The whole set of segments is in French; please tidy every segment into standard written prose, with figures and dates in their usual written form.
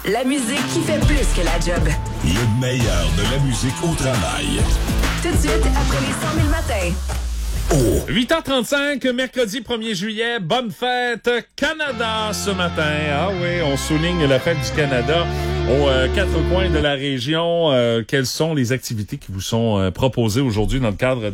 La musique qui fait plus que la job. Le meilleur de la musique au travail. Tout de suite, après les 100 000 matins. 8h35, mercredi 1er juillet, bonne fête Canada ce matin. Ah oui, on souligne la fête du Canada aux quatre coins de la région. Quelles sont les activités qui vous sont proposées aujourd'hui dans le cadre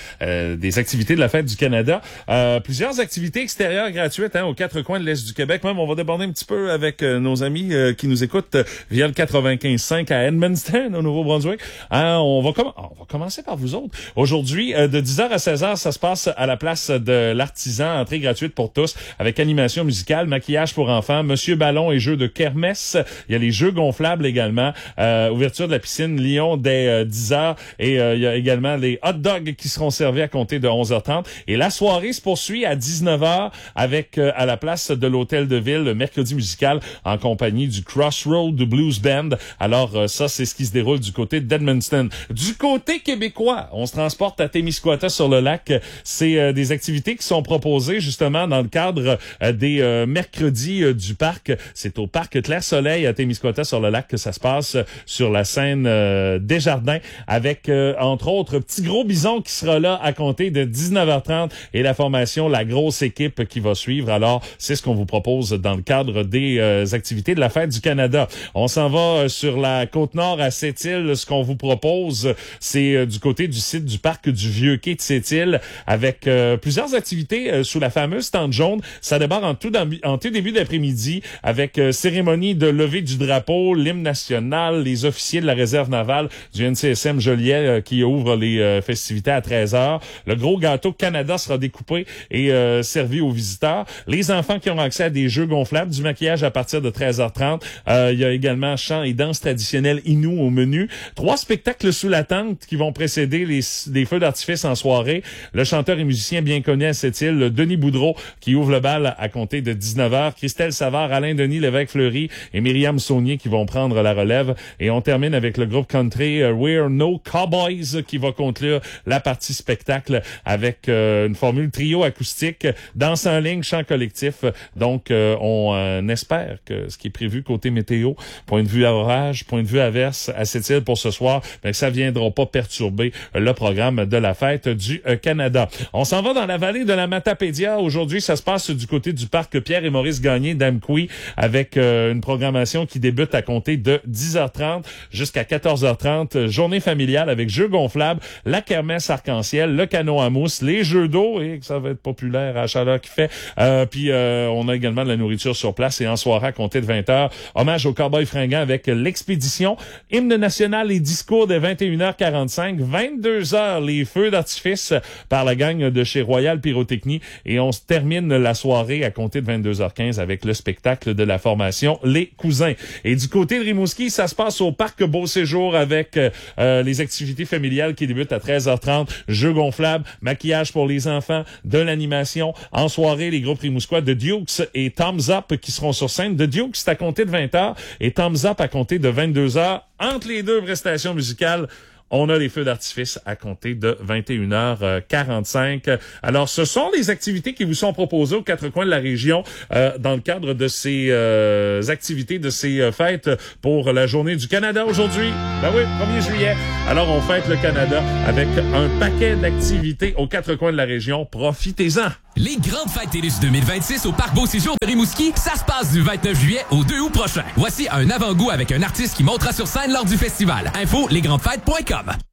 de des activités de la fête du Canada? Plusieurs activités extérieures gratuites aux quatre coins de l'Est du Québec. Même, on va déborder un petit peu avec nos amis qui nous écoutent via le 95.5 à Edmundston, au Nouveau-Brunswick. On va commencer par vous autres. Aujourd'hui, de 10h à 16h, ça se passe à la place de l'Artisan, entrée gratuite pour tous, avec animation musicale, maquillage pour enfants, Monsieur Ballon et jeux de kermesse. Il y a les jeux gonflables également, ouverture de la piscine Lyon dès 10h, et il y a également les hot dogs qui seront servis à compter de 11h30. Et la soirée se poursuit à 19h avec, à la place de l'Hôtel de Ville, le mercredi musical en compagnie du Crossroad Blues Band. Alors ça, c'est ce qui se déroule du côté d'Edmundston. Du côté québécois, on se transporte à Témiscouata sur le lac. C'est des activités qui sont proposées justement dans le cadre des mercredis du parc. C'est au parc Clair-Soleil à Témiscouata sur le lac que ça se passe sur la scène Desjardins avec entre autres Petit Gros Bison qui sera là à compter de 19h30 et la formation La Grosse Équipe qui va suivre. Alors, c'est ce qu'on vous propose dans le cadre des activités de la Fête du Canada. On s'en va sur la Côte-Nord à Sept-Îles. Ce qu'on vous propose, c'est du côté du site du parc du Vieux-Quai de Sept-Îles avec plusieurs activités sous la fameuse tente jaune. Ça démarre en tout début d'après-midi avec cérémonie de levée du drapeau, l'hymne national, les officiers de la réserve navale du NCSM Joliet qui ouvre les festivités à 13h. Le gros gâteau Canada sera découpé et servi aux visiteurs. Les enfants qui ont accès à des jeux gonflables, du maquillage à partir de 13h30. Il y a également chant et danse traditionnelle Innu au menu. 3 spectacles sous la tente qui vont précéder les feux d'artifice en soirée. Le chanteur et musicien bien connu à cette île, Denis Boudreau, qui ouvre le bal à compter de 19h. Christelle Savard, Alain Denis, Lévesque-Fleury et Myriam Saunier qui vont prendre la relève. Et on termine avec le groupe country We're No Cowboys qui va conclure la partie spectacle avec une formule trio acoustique, danse en ligne, chant collectif. Donc, on espère que ce qui est prévu côté météo, point de vue orage, point de vue averse à cette île pour ce soir, que ça viendra pas perturber le programme de la fête du Canada. On s'en va dans la vallée de la Matapédia. Aujourd'hui, ça se passe du côté du parc Pierre et Maurice Gagné d'Amqui avec une programmation qui débute à compter de 10h30 jusqu'à 14h30. Journée familiale avec jeux gonflables, la kermesse arc-en-ciel, le canot à mousse, les jeux d'eau, et ça va être populaire à la chaleur qu'il fait. Puis on a également de la nourriture sur place et en soirée à compter de 20h. Hommage aux cowboys fringants avec l'expédition, hymne national et discours de 21h45, 22h les feux d'artifice par la gang de chez Royal Pyrotechnie et on se termine la soirée à compter de 22h15 avec le spectacle de la formation Les Cousins. Et du côté de Rimouski, ça se passe au parc Beau Séjour avec les activités familiales qui débutent à 13h30, jeux gonflables, maquillage pour les enfants, de l'animation. En soirée, les groupes rimouskois de Dukes et Thumbs Up qui seront sur scène. De Dukes, c'est à compter de 20h et Thumbs Up à compter de 22h. Entre les deux prestations musicales, on a les feux d'artifice à compter de 21h45. Alors, ce sont les activités qui vous sont proposées aux quatre coins de la région dans le cadre de ces activités, de ces fêtes pour la Journée du Canada aujourd'hui. Ben oui, 1er juillet. Alors, on fête le Canada avec un paquet d'activités aux quatre coins de la région. Profitez-en! Les grandes fêtes TELUS 2026 au Parc Beau Séjour de Rimouski, ça se passe du 29 juillet au 2 août prochain. Voici un avant-goût avec un artiste qui montera sur scène lors du festival. Info, lesgrandesfêtes.com.